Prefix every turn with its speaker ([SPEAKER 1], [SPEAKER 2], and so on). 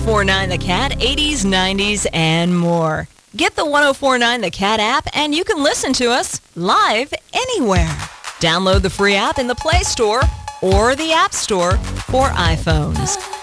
[SPEAKER 1] 1049 The Cat, 80s, 90s, and more. Get the 1049 The Cat app and you can listen to us live anywhere. Download the free app in the Play Store or the App Store for iPhones.